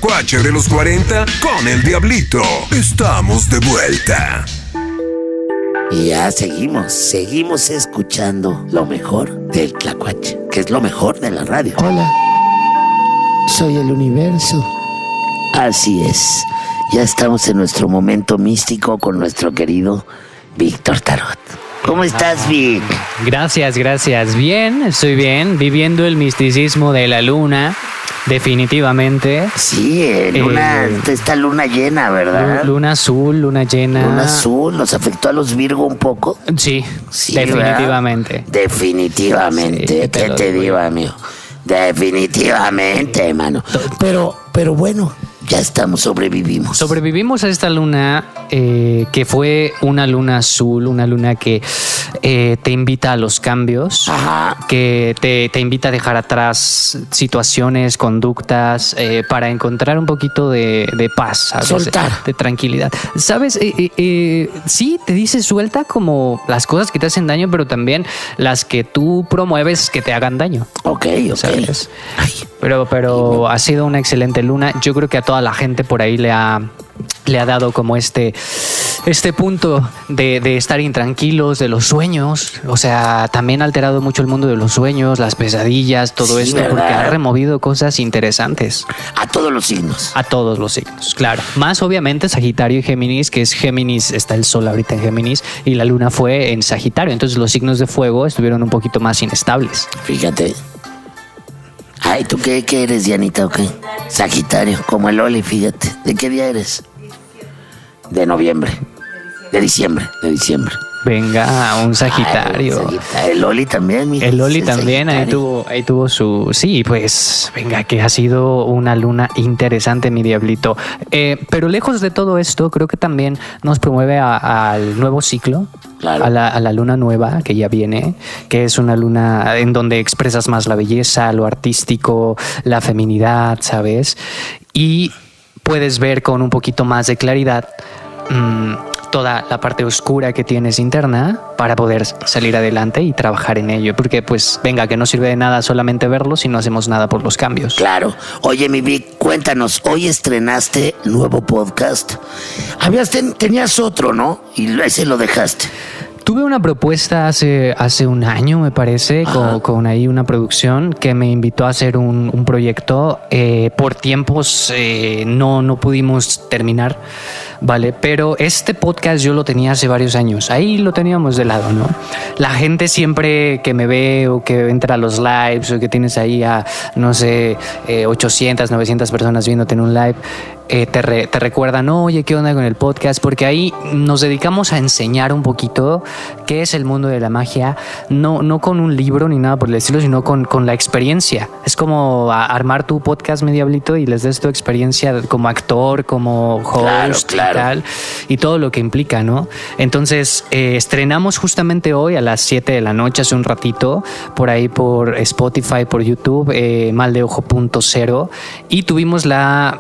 Tlacuache de los 40 con el Diablito. Estamos de vuelta. Y ya seguimos escuchando lo mejor del Tlacuache, que es lo mejor de la radio. Hola, soy el universo. Así es, ya estamos en nuestro momento místico con nuestro querido Víctor Tarot. ¿Cómo estás, Vic? Gracias. Bien, estoy bien, viviendo el misticismo de la luna, definitivamente. Sí, esta luna llena, ¿verdad? Luna azul, luna llena. Luna azul, ¿nos afectó a los Virgo un poco? Sí, definitivamente. ¿Verdad? Definitivamente, Sí, ¿qué te digo, amigo? Definitivamente, hermano. Pero bueno, ya sobrevivimos. Sobrevivimos a esta luna que fue una luna azul, una luna que te invita a los cambios. Ajá. Que te invita a dejar atrás situaciones, conductas, para encontrar un poquito de paz, ¿sabes? Soltar. De tranquilidad. ¿Sabes? Sí, te dice suelta como las cosas que te hacen daño, pero también las que tú promueves que te hagan daño. Ok. ¿Sabes? Ay. Pero ha sido una excelente luna. Yo creo que a toda la gente por ahí le ha dado como este punto de estar intranquilos, de los sueños. O sea, también ha alterado mucho el mundo de los sueños, las pesadillas, todo esto, ¿verdad? porque ha removido cosas interesantes. A todos los signos. A todos los signos, claro. Más obviamente Sagitario y Géminis, que es Géminis, está el sol ahorita en Géminis y la luna fue en Sagitario. Entonces los signos de fuego estuvieron un poquito más inestables. Fíjate. Ay, ¿tú qué eres, Dianita, o qué? Sagitario, como el Oli, fíjate. ¿De qué día eres? De noviembre. De diciembre. Venga, un Sagitario. Ay, el Oli también, mira. El Oli también, ahí tuvo su... Sí, pues, venga, que ha sido una luna interesante, mi Diablito. Pero lejos de todo esto, creo que también nos promueve al nuevo ciclo. Claro. A la luna nueva que ya viene, que es una luna en donde expresas más la belleza, lo artístico, la feminidad, ¿sabes? Y puedes ver con un poquito más de claridad toda la parte oscura que tienes interna para poder salir adelante y trabajar en ello. Porque, pues, venga, que no sirve de nada solamente verlo si no hacemos nada por los cambios. Claro. Oye, mi Vic, cuéntanos, hoy estrenaste nuevo podcast. Tenías otro, ¿no? Y ese lo dejaste. Tuve una propuesta hace un año, me parece, con ahí una producción que me invitó a hacer un proyecto. Por tiempos no pudimos terminar, ¿vale? Pero este podcast yo lo tenía hace varios años. Ahí lo teníamos de lado, ¿no? La gente siempre que me ve o que entra a los lives o que tienes ahí a, no sé, 800, 900 personas viéndote en un live, te recuerdan, oye, ¿qué onda con el podcast? Porque ahí nos dedicamos a enseñar un poquito qué es el mundo de la magia, no con un libro ni nada por el estilo, sino con la experiencia. Es como armar tu podcast, mi Diablito, y les des tu experiencia como actor, como host, claro. Y tal, y todo lo que implica, ¿no? Entonces, estrenamos justamente hoy a las 7 de la noche, hace un ratito, por ahí por Spotify, por YouTube, Maldeojo.0, y tuvimos la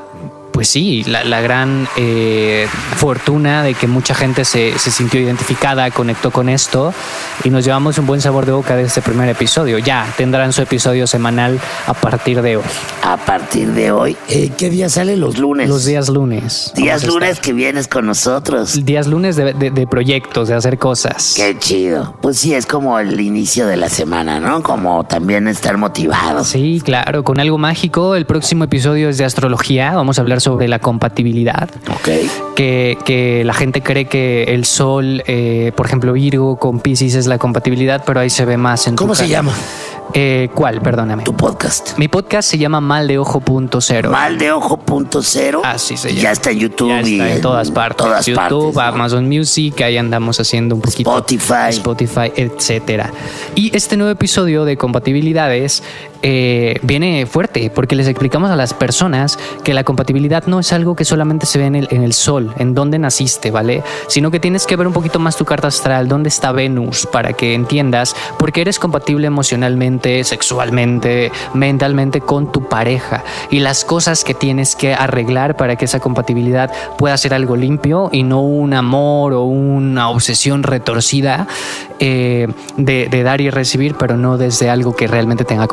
gran fortuna de que mucha gente se sintió identificada, conectó con esto y nos llevamos un buen sabor de boca de este primer episodio. Ya tendrán su episodio semanal a partir de hoy. A partir de hoy. ¿Qué día sale? Los lunes. Los días lunes. Días lunes que vienes con nosotros. Días lunes de proyectos, de hacer cosas. Qué chido. Pues sí, es como el inicio de la semana, ¿no? Como también estar motivado. Sí, claro, con algo mágico. El próximo episodio es de astrología. Vamos a hablar sobre la compatibilidad. Ok. Que la gente cree que el sol, por ejemplo, Virgo con Piscis es la compatibilidad, pero ahí se ve más en ¿Cómo se llama? ¿Cuál? Perdóname. Tu podcast. Mi podcast se llama Maldeojo.0. Maldeojo.0. Así se llama. Ya está en YouTube. Ya está en todas partes. YouTube, ¿no? Amazon Music, ahí andamos haciendo un poquito. Spotify, etcétera. Y este nuevo episodio de compatibilidades viene fuerte porque les explicamos a las personas que la compatibilidad no es algo que solamente se ve en el sol, en dónde naciste, ¿vale? Sino que tienes que ver un poquito más tu carta astral, dónde está Venus, para que entiendas por qué eres compatible emocionalmente, sexualmente, mentalmente con tu pareja y las cosas que tienes que arreglar para que esa compatibilidad pueda ser algo limpio y no un amor o una obsesión retorcida de dar y recibir, pero no desde algo que realmente tenga conexión.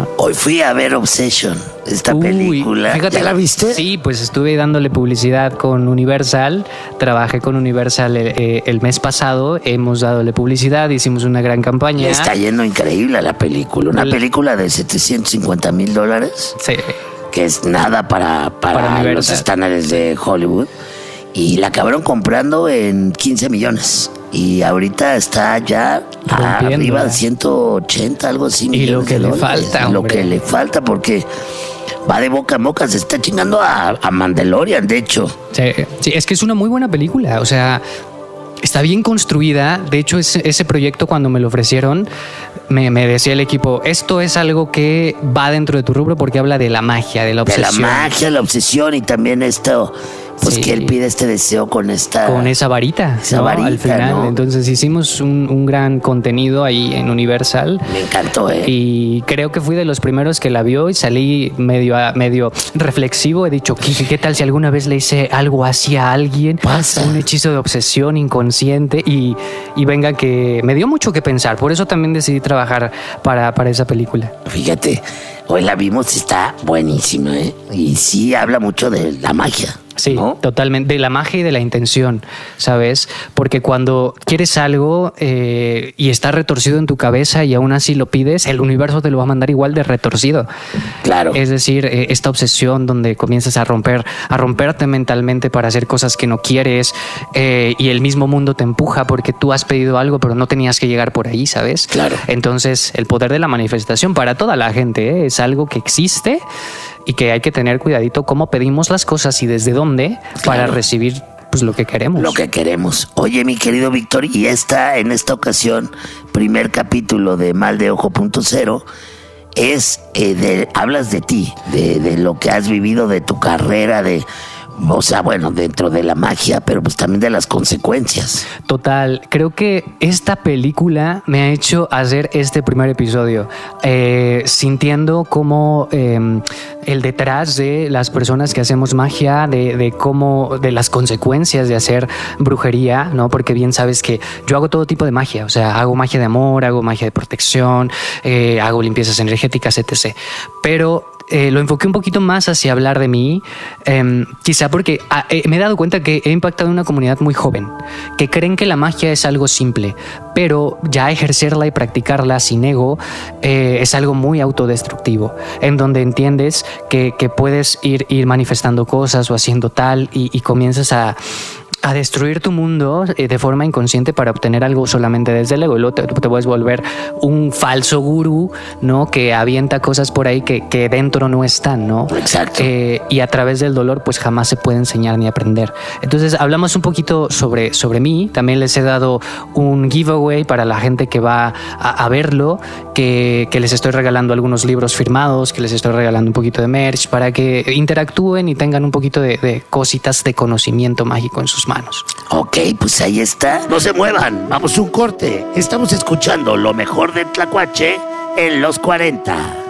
¿no? Hoy fui a ver Obsession, esta película. Fíjate, ¿Ya la viste? Sí, pues estuve dándole publicidad con Universal. Trabajé con Universal el mes pasado. Hemos dándole publicidad, hicimos una gran campaña. Está yendo increíble la película. Una película de $750,000. Sí. Que es nada para los estándares de Hollywood. Y la acabaron comprando en 15 millones. Y ahorita está ya arriba de 180, algo así. Y lo que le falta, lo que le falta, porque va de boca en boca, se está chingando a Mandalorian, de hecho. Sí, es que es una muy buena película. O sea, está bien construida. De hecho, ese proyecto, cuando me lo ofrecieron, me decía el equipo, esto es algo que va dentro de tu rubro porque habla de la magia, de la obsesión. De la magia, la obsesión y también esto... Pues sí, que él pide este deseo con esa varita, esa varita, al final, ¿no? Entonces hicimos un gran contenido ahí en Universal. Me encantó, Y creo que fui de los primeros que la vio y salí medio reflexivo. He dicho, ¿qué tal si alguna vez le hice algo así a alguien? Pasa. Un hechizo de obsesión inconsciente y venga, que me dio mucho que pensar. Por eso también decidí trabajar para esa película. Fíjate, hoy la vimos y está buenísima, y sí habla mucho de la magia. Sí, ¿no? Totalmente, de la magia y de la intención, ¿sabes? Porque cuando quieres algo y está retorcido en tu cabeza y aún así lo pides, el universo te lo va a mandar igual de retorcido. Claro. Es decir, esta obsesión donde comienzas a romperte mentalmente para hacer cosas que no quieres, y el mismo mundo te empuja porque tú has pedido algo pero no tenías que llegar por ahí, ¿sabes? Claro. Entonces, el poder de la manifestación para toda la gente es algo que existe y que hay que tener cuidadito cómo pedimos las cosas y desde dónde, claro, para recibir pues lo que queremos. Lo que queremos. Oye, mi querido Víctor, y en esta ocasión, primer capítulo de Mal de Ojo .0, hablas de ti, de lo que has vivido, de tu carrera, o sea, bueno, dentro de la magia, pero pues también de las consecuencias. Total, creo que esta película me ha hecho hacer este primer episodio, sintiendo como el detrás de las personas que hacemos magia, de las consecuencias de hacer brujería, ¿no? Porque bien sabes que yo hago todo tipo de magia, o sea, hago magia de amor, hago magia de protección, hago limpiezas energéticas, etc. Pero lo enfoqué un poquito más hacia hablar de mí, quizá porque me he dado cuenta que he impactado en una comunidad muy joven, que creen que la magia es algo simple, pero ya ejercerla y practicarla sin ego es algo muy autodestructivo, en donde entiendes que puedes ir manifestando cosas o haciendo tal y comienzas a destruir tu mundo de forma inconsciente para obtener algo solamente desde el ego. Y luego te puedes volver un falso gurú, ¿no? Que avienta cosas por ahí que dentro no están, ¿no? Exacto. Y a través del dolor pues jamás se puede enseñar ni aprender. Entonces hablamos un poquito sobre mí. También les he dado un giveaway para la gente que va a verlo, que les estoy regalando algunos libros firmados, que les estoy regalando un poquito de merch para que interactúen y tengan un poquito de cositas de conocimiento mágico en sus manos. Ok, pues ahí está. No se muevan, vamos a un corte. Estamos escuchando lo mejor de Tlacuache en los 40.